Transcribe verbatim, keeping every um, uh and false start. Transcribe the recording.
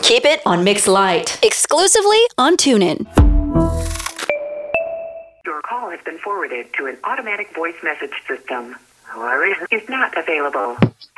Keep it on Mix Light. Exclusively on TuneIn. Your call has been forwarded to an automatic voice message system. Who is not available.